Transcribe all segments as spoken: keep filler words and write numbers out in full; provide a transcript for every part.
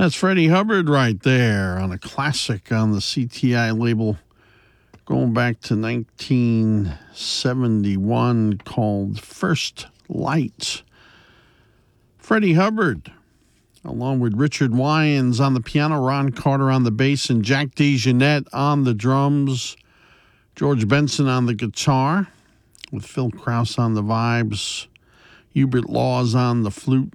That's Freddie Hubbard right there on a classic on the C T I label going back to nineteen seventy-one called First Light. Freddie Hubbard, along with Richard Wyans on the piano, Ron Carter on the bass, and Jack DeJohnette on the drums, George Benson on the guitar, with Phil Krause on the vibes, Hubert Laws on the flute,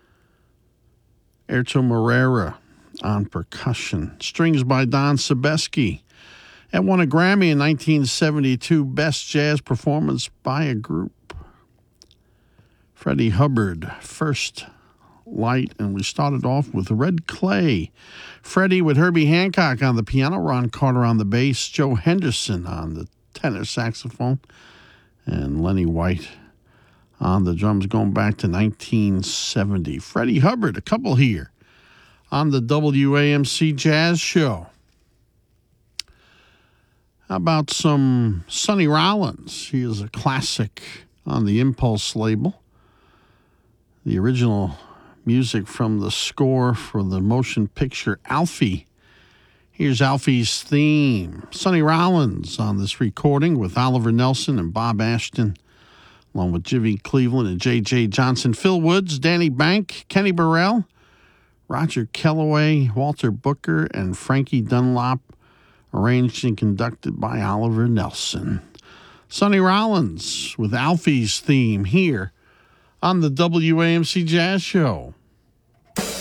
Airto Moreira on percussion, strings by Don Sebesky, and won a Grammy in nineteen seventy-two, Best Jazz Performance by a Group. Freddie Hubbard, First Light, and we started off with Red Clay. Freddie with Herbie Hancock on the piano, Ron Carter on the bass, Joe Henderson on the tenor saxophone, and Lenny White on the drums going back to nineteen seventy. Freddie Hubbard, a couple here on the W A M C Jazz Show. How about some Sonny Rollins? He is a classic on the Impulse label. The original music from the score for the motion picture Alfie. Here's Alfie's theme. Sonny Rollins on this recording with Oliver Nelson and Bob Ashton, along with Jimmy Cleveland and J J Johnson, Phil Woods, Danny Bank, Kenny Burrell, Roger Kellaway, Walter Booker, and Frankie Dunlop, arranged and conducted by Oliver Nelson. Sonny Rollins with Alfie's theme here on the W A M C Jazz Show.